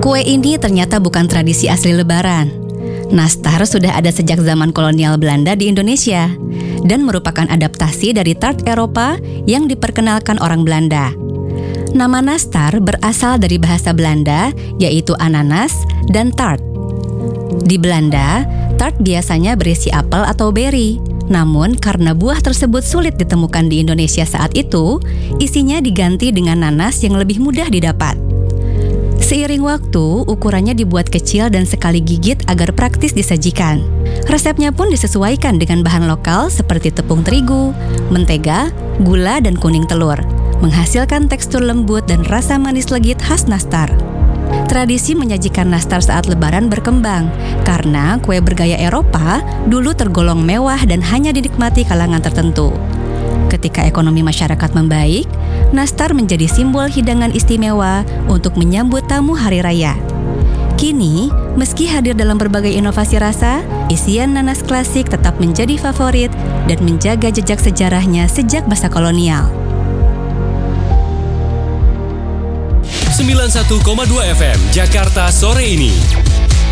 Kue ini ternyata bukan tradisi asli Lebaran. Nastar sudah ada sejak zaman kolonial Belanda di Indonesia dan merupakan adaptasi dari tart Eropa yang diperkenalkan orang Belanda. Nama nastar berasal dari bahasa Belanda, yaitu ananas dan tart. Di Belanda, tart biasanya berisi apel atau beri. Namun, karena buah tersebut sulit ditemukan di Indonesia saat itu, isinya diganti dengan nanas yang lebih mudah didapat. Seiring waktu, ukurannya dibuat kecil dan sekali gigit agar praktis disajikan. Resepnya pun disesuaikan dengan bahan lokal seperti tepung terigu, mentega, gula, dan kuning telur, menghasilkan tekstur lembut dan rasa manis legit khas nastar. Tradisi menyajikan nastar saat Lebaran berkembang karena kue bergaya Eropa dulu tergolong mewah dan hanya dinikmati kalangan tertentu. Ketika ekonomi masyarakat membaik, nastar menjadi simbol hidangan istimewa untuk menyambut tamu hari raya. Kini, meski hadir dalam berbagai inovasi rasa, isian nanas klasik tetap menjadi favorit dan menjaga jejak sejarahnya sejak masa kolonial. 91,2 FM Jakarta sore ini.